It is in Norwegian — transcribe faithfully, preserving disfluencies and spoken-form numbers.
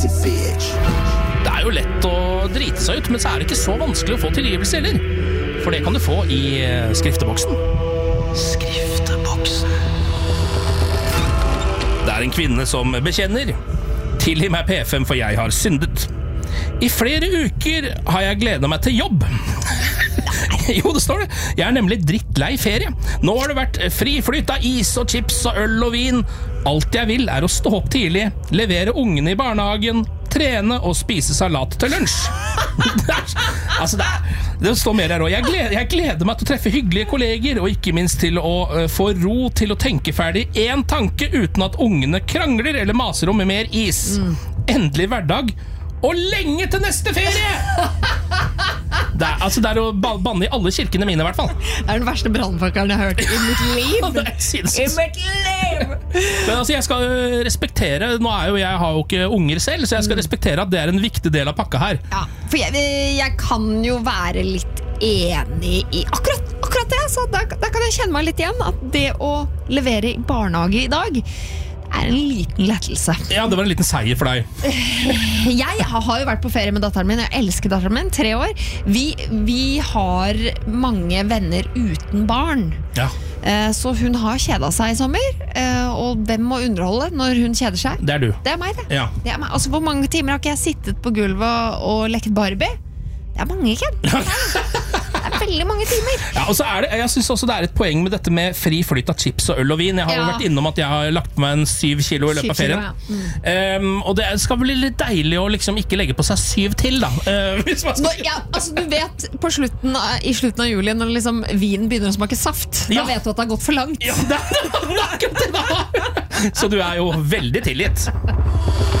Det er jo lett å drite seg ut, men så er det ikke så vanskelig å få tilgivelse heller. For det kan du få i skrifteboksen. Skrifteboksen. Det er en kvinne som bekjenner. Tilgi meg P F M, for jeg har syndet. I flere uker har jeg gledet meg til jobb. Jo, det står det. Jeg er nemlig drittlei ferie. Nå har det vært fri flyt av is og chips og øl og vin. Alt jeg vil er å stå opp tidlig, levere ungene i barnehagen, trene og spise salat til lunsj. Det, er, altså det, er, det står mer her også. Jeg gleder, jeg gleder meg til å treffe hyggelige kolleger, og ikke minst til å uh, få ro til å tenke ferdig en tanke uten at ungene krangler eller maser om med mer is. Mm. Endelig hverdag, og lenge til neste ferie! Det er, altså det er å banne i alle kirkene mine i hvert fall. Det er den verste brannfakkeren jeg har hørt i mitt liv. I mitt liv. Men altså jeg skal respektere, nå er jo jeg har jo ikke unger selv, så jeg skal respektere at det er en viktig del av pakka her. Ja, for jeg, jeg kan jo være litt enig i akkurat, akkurat det, så da, da kan jeg kjenne meg litt igjen at det å levere i barnehage i dag er en liten lettelse. Ja, det var en liten seier for deg. Jeg har jo vært på ferie med datteren min. Jeg elsker datteren min, tre år. Vi, vi har mange venner uten barn. Ja. Så hun har kjedet seg i sommer. Og hvem må underholde når hun kjeder seg? Det er du. Det er meg, det. Ja. Det er meg. Altså, hvor mange timer har ikke jeg sittet på gulvet og lekt Barbie? Det er mange, Ken. Det er veldig mange timer. Ja, og så er det, jeg synes også det er et poeng med dette med fri flyt av chips og øl og vin. Jeg har ja. jo vært innom at jeg har lagt meg en syv kilo i løpet av ferien. Kilo, ja. mm. um, og det skal bli litt deilig å liksom ikke legge på seg syv til, da. Uh, hvis man skal... Nå, ja, altså, du vet, på slutten av, i slutten av juli, når liksom vinen begynner å smake saft, ja. da vet du at det har gått for langt. Ja, det er akkurat det da. Så du er jo veldig tilgitt.